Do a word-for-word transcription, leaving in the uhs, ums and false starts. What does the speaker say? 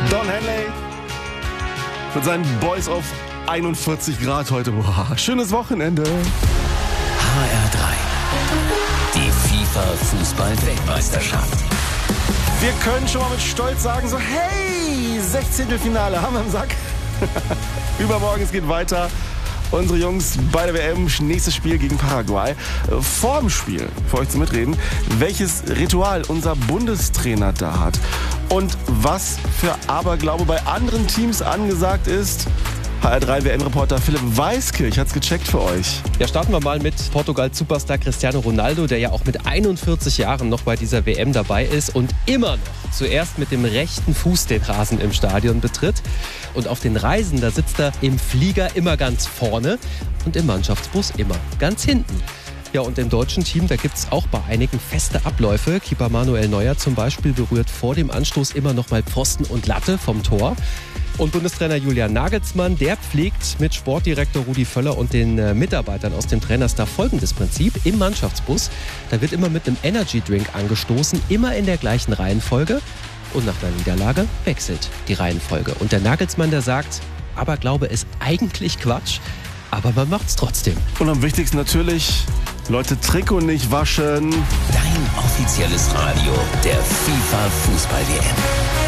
Don Henley mit seinen Boys auf einundvierzig Grad heute. Boah, schönes Wochenende. H R drei. Die FIFA-Fußball-Weltmeisterschaft. Wir können schon mal mit Stolz sagen, so hey, Sechzehntelfinale haben wir im Sack. Übermorgen, es geht weiter. Unsere Jungs bei der W M, nächstes Spiel gegen Paraguay. Vor dem Spiel, für euch zum Mitreden, welches Ritual unser Bundestrainer da hat und was für Aberglaube bei anderen Teams angesagt ist. H R drei W M-Reporter Philipp Weiskirch hat's gecheckt für euch. Ja, starten wir mal mit Portugal-Superstar Cristiano Ronaldo, der ja auch mit einundvierzig Jahren noch bei dieser W M dabei ist und immer noch zuerst mit dem rechten Fuß den Rasen im Stadion betritt. Und auf den Reisen, da sitzt er im Flieger immer ganz vorne und im Mannschaftsbus immer ganz hinten. Ja, und im deutschen Team, da gibt es auch bei einigen feste Abläufe. Keeper Manuel Neuer zum Beispiel berührt vor dem Anstoß immer noch mal Pfosten und Latte vom Tor. Und Bundestrainer Julian Nagelsmann, der pflegt mit Sportdirektor Rudi Völler und den äh, Mitarbeitern aus dem Trainerstab folgendes Prinzip. Im Mannschaftsbus, da wird immer mit einem Energy-Drink angestoßen, immer in der gleichen Reihenfolge. Und nach einer Niederlage wechselt die Reihenfolge. Und der Nagelsmann, der sagt, Aberglaube ist eigentlich Quatsch, aber man macht's trotzdem. Und am wichtigsten natürlich, Leute, Trikot nicht waschen. Dein offizielles Radio der FIFA-Fußball-W M.